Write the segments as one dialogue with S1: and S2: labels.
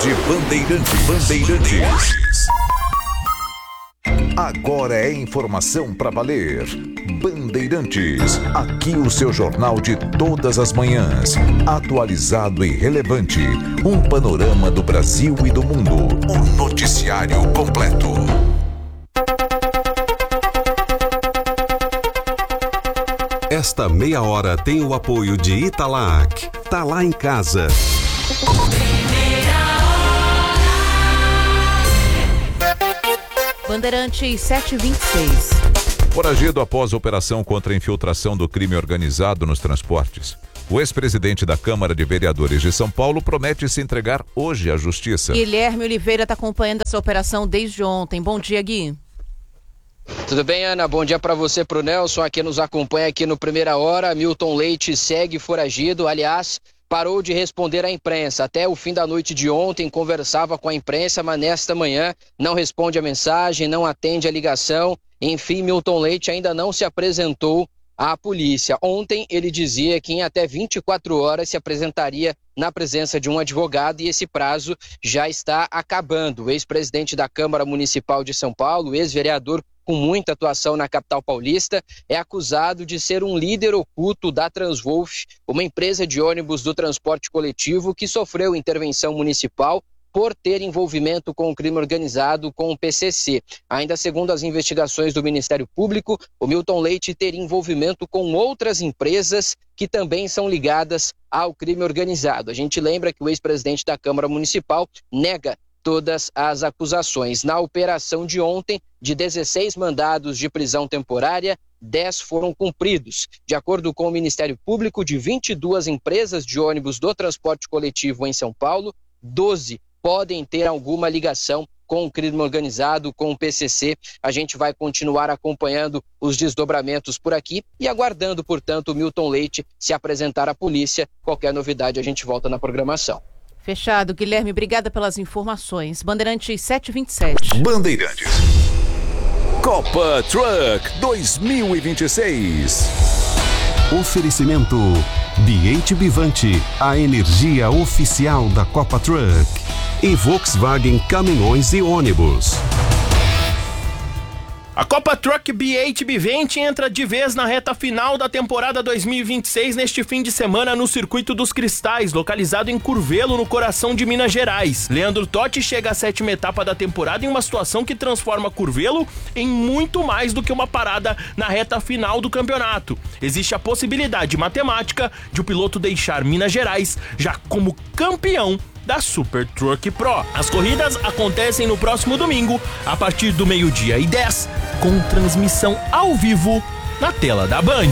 S1: Tarde Bandeirantes. Agora é informação para valer. Bandeirantes, aqui o seu jornal de todas as manhãs, atualizado e relevante, um panorama do Brasil e do mundo, o noticiário completo.
S2: Esta meia hora tem o apoio de Italac. Tá lá em casa.
S3: Bandeirantes 726.
S1: Foragido após a operação contra a infiltração do crime organizado nos transportes. O ex-presidente da Câmara de Vereadores de São Paulo promete se entregar hoje à Justiça.
S3: Guilherme Oliveira está acompanhando essa operação desde ontem. Bom dia, Gui.
S4: Tudo bem, Ana? Bom dia para você, pro Nelson, aqui nos acompanha aqui no Primeira Hora. Milton Leite segue foragido, aliás, parou de responder à imprensa. Até o fim da noite de ontem conversava com a imprensa, mas nesta manhã não responde a mensagem, não atende a ligação. Enfim, Milton Leite ainda não se apresentou à polícia. Ontem ele dizia que em até 24 horas se apresentaria na presença de um advogado e esse prazo já está acabando. O ex-presidente da Câmara Municipal de São Paulo, ex-vereador com muita atuação na capital paulista, é acusado de ser um líder oculto da Transwolf, uma empresa de ônibus do transporte coletivo que sofreu intervenção municipal por ter envolvimento com o crime organizado com o PCC. Ainda segundo as investigações do Ministério Público, o Milton Leite teria envolvimento com outras empresas que também são ligadas ao crime organizado. A gente lembra que o ex-presidente da Câmara Municipal nega todas as acusações. Na operação de ontem, de 16 mandados de prisão temporária, 10 foram cumpridos. De acordo com o Ministério Público, de 22 empresas de ônibus do transporte coletivo em São Paulo, 12 podem ter alguma ligação com o crime organizado, com o PCC. A gente vai continuar acompanhando os desdobramentos por aqui e aguardando, portanto, o Milton Leite se apresentar à polícia. Qualquer novidade a gente volta na programação.
S3: Fechado, Guilherme, obrigada pelas informações. Bandeirantes 727.
S1: Bandeirantes. Copa Truck 2026.
S2: Oferecimento BH Bivante, a energia oficial da Copa Truck. E Volkswagen Caminhões e Ônibus.
S5: A Copa Truck BH Bivante entra de vez na reta final da temporada 2026 neste fim de semana no Circuito dos Cristais, localizado em Curvelo, no coração de Minas Gerais. Leandro Totti chega à 7ª etapa da temporada em uma situação que transforma Curvelo em muito mais do que uma parada na reta final do campeonato. Existe a possibilidade matemática de o piloto deixar Minas Gerais já como campeão da Super Truck Pro. As corridas acontecem no próximo domingo, a partir do 12:10, com transmissão ao vivo na tela da Band.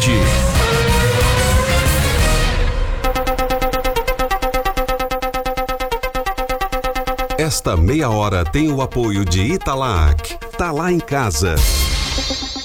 S2: Esta meia hora tem o apoio de Italac. Tá lá em casa.